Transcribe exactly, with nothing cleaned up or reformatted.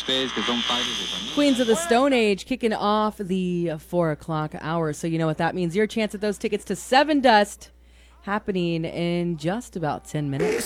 ustedes que son padres de familia. Queens of the Stone Age kicking off the four o'clock hour. So you know what that means. Your chance at those tickets to Seven Dust happening in just about ten minutes.